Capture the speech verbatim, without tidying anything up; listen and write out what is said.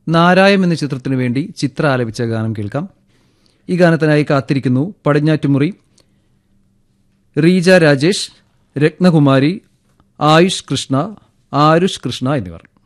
നാരായം എന്ന ചിത്രത്തിനു വേണ്ടി ചിത്ര ആലപിച്ച ഗാനം കേൾക്കാം. ഈ ഗാനത്തിനായി കാത്തിരിക്കുന്നു പടിഞ്ഞാറ്റുമുറി, റീജ രാജേഷ്, രത്നകുമാരി, ആയുഷ് കൃഷ്ണ, ആരുഷ് കൃഷ്ണ എന്നിവർ.